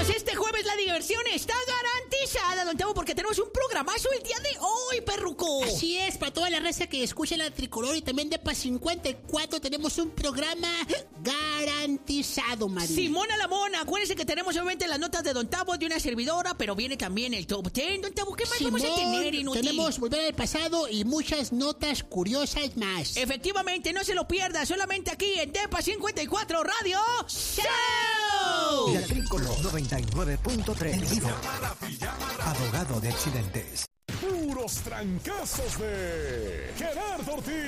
amigos, este jueves la diversión está garantizada, don Tavo, porque tenemos un programazo el día de hoy, perruco. Así es, para toda la raza que escucha la Tricolor y también de PA 54 tenemos un programa garantizado, María. Simona la Mona, acuérdense que tenemos obviamente las notas de don Tavo, de una servidora, pero viene también el Top 10. Don Tavo, ¿qué más vamos a tener, inútil? Tenemos Volver al Pasado y muchas notas curiosas más. Efectivamente, no se lo pierda, solamente aquí en DEPA 54 Radio Show. La Tricolor 99.3. Abogado de accidentes. Puros trancazos de Gerardo Ortiz.